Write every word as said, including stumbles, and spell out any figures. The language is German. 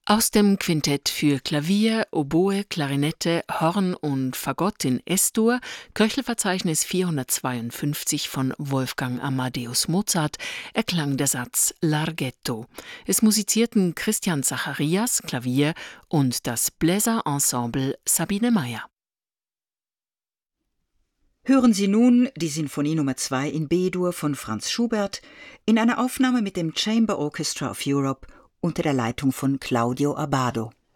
Aus dem Quintett für Klavier, Oboe, Klarinette, Horn und Fagott in Es-Dur, Köchelverzeichnis vierhundertzweiundfünfzig von Wolfgang Amadeus Mozart, erklang der Satz Larghetto. Es musizierten Christian Zacharias, Klavier, und das Bläserensemble Sabine Meyer. Hören Sie nun die Sinfonie Nummer zwei in B-Dur von Franz Schubert in einer Aufnahme mit dem Chamber Orchestra of Europe unter der Leitung von Claudio Abbado.